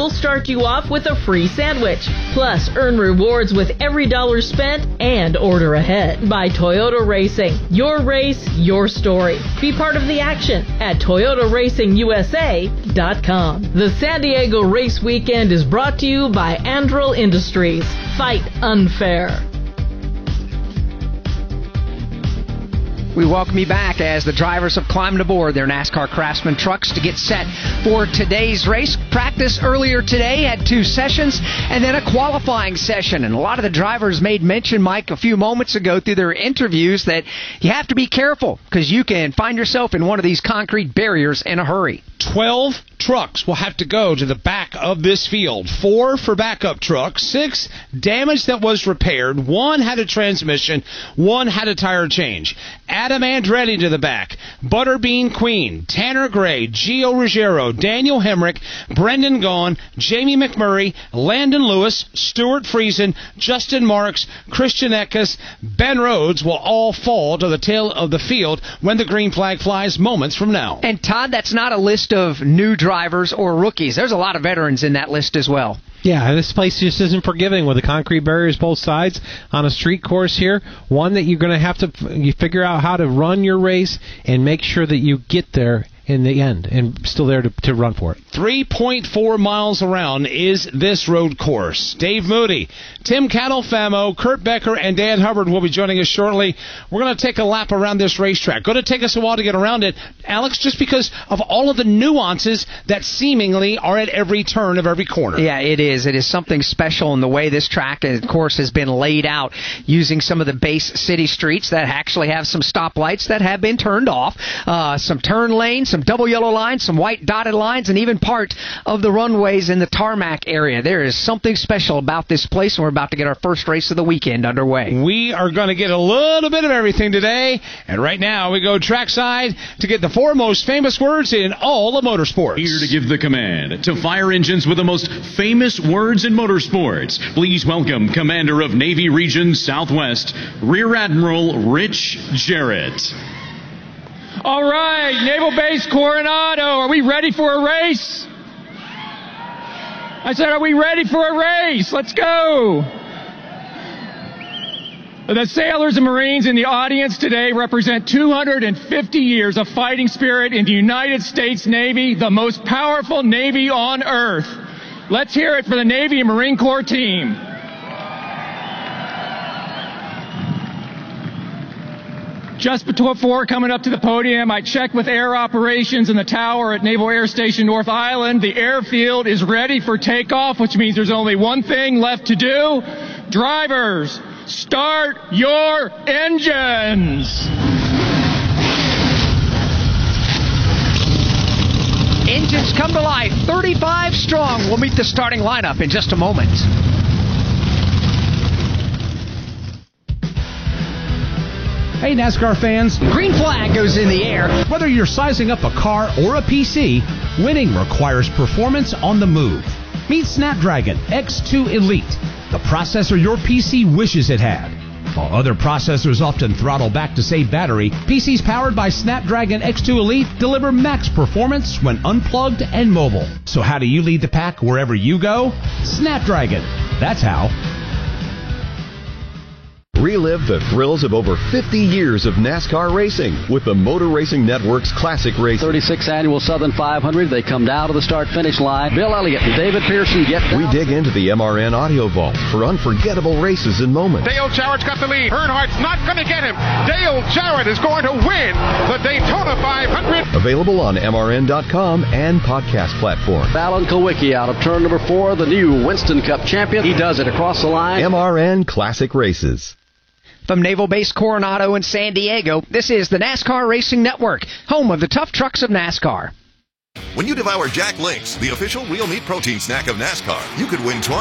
we'll start you off with a free sandwich. Plus, earn rewards with every dollar spent and order ahead. By Toyota Racing. Your race, your story. Be part of the action at ToyotaRacingUSA.com. The San Diego Race Weekend is brought to you by Andril Industries. Fight unfair. We welcome you back as the drivers have climbed aboard their NASCAR Craftsman trucks to get set for today's race. Practice earlier today had 2 sessions and then a qualifying session. And a lot of the drivers made mention, Mike, a few moments ago through their interviews that you have to be careful because you can find yourself in one of these concrete barriers in a hurry. 12 trucks will have to go to the back of this field. 4 for backup trucks, 6 damage that was repaired, 1 had a transmission, 1 had a tire change. Adam Andretti to the back, Butterbean Queen, Tanner Gray, Gio Ruggiero, Daniel Hemrick, Brendan Gaughan, Jamie McMurray, Landon Lewis, Stuart Friesen, Justin Marks, Christian Eckes, Ben Rhodes will all fall to the tail of the field when the green flag flies moments from now. And Todd, that's not a list of new drivers or rookies. There's a lot of veterans in that list as well. Yeah, this place just isn't forgiving with the concrete barriers both sides on a street course here. One that you're going to have to figure out how to run your race and make sure that you get there in the end and still there to run for it. 3.4 miles around is this road course. Dave Moody, Tim Catalfamo, Kurt Becker, and Dan Hubbard will be joining us shortly. We're going to take a lap around this racetrack. Going to take us a while to get around it, Alex, just because of all of the nuances that seemingly are at every turn of every corner. Yeah, it is. It is something special in the way this track, of course, has been laid out using some of the base city streets that actually have some stoplights that have been turned off, some turn lanes, some double yellow lines, some white dotted lines, and even part of the runways in the tarmac area. There is something special about this place, and we're about to get our first race of the weekend underway. We are going to get a little bit of everything today, and right now we go trackside to get the 4 most famous words in all of motorsports. Here to give the command to fire engines with the most famous words in motorsports. Please welcome Commander of Navy Region Southwest, Rear Admiral Rich Jarrett. All right, Naval Base Coronado, are we ready for a race? I said, are we ready for a race? Let's go. The sailors and Marines in the audience today represent 250 years of fighting spirit in the United States Navy, the most powerful Navy on earth. Let's hear it for the Navy and Marine Corps team. Just before coming up to the podium, I checked with air operations in the tower at Naval Air Station North Island. The airfield is ready for takeoff, which means there's only one thing left to do. Drivers, start your engines. Engines come to life, 35 strong. We'll meet the starting lineup in just a moment. Hey NASCAR fans, Green flag goes in the air. Whether you're sizing up a car or a PC, winning requires performance on the move. Meet Snapdragon X2 Elite, the processor your PC wishes it had. While other processors often throttle back to save battery, PCs powered by Snapdragon X2 Elite deliver max performance when unplugged and mobile. So how do you lead the pack wherever you go? Snapdragon. That's how. Relive the thrills of over 50 years of NASCAR racing with the Motor Racing Network's Classic Race. 36th Annual Southern 500. They come down to the start-finish line. Bill Elliott and David Pearson get down. We dig into the MRN Audio Vault for unforgettable races and moments. Dale Jarrett's got the lead. Earnhardt's not going to get him. Dale Jarrett is going to win the Daytona 500. Available on MRN.com and podcast platform. Alan Kulwicki out of turn number 4, the new Winston Cup champion. He does it across the line. MRN Classic Races. From Naval Base Coronado in San Diego, this is the NASCAR Racing Network, home of the tough trucks of NASCAR. When you devour Jack Links, the official real meat protein snack of NASCAR, you could win twice.